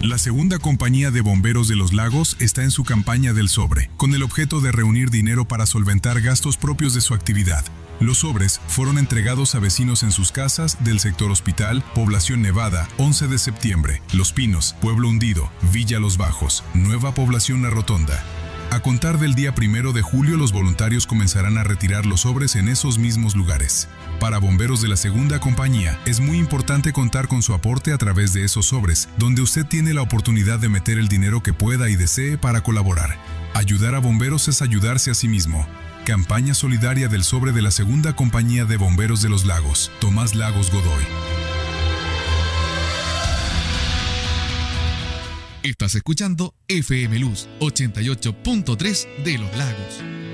La segunda compañía de bomberos de Los Lagos está en su campaña del sobre, con el objeto de reunir dinero para solventar gastos propios de su actividad. Los sobres fueron entregados a vecinos en sus casas del sector Hospital, Población Nevada, 11 de septiembre, Los Pinos, Pueblo Hundido, Villa Los Bajos, Nueva Población La Rotonda. A contar del día 1 de julio, los voluntarios comenzarán a retirar los sobres en esos mismos lugares. Para bomberos de la segunda compañía, es muy importante contar con su aporte a través de esos sobres, donde usted tiene la oportunidad de meter el dinero que pueda y desee para colaborar. Ayudar a bomberos es ayudarse a sí mismo. Campaña solidaria del sobre de la segunda compañía de bomberos de Los Lagos. Tomás Lagos Godoy. Estás escuchando FM Luz 88.3 de Los Lagos.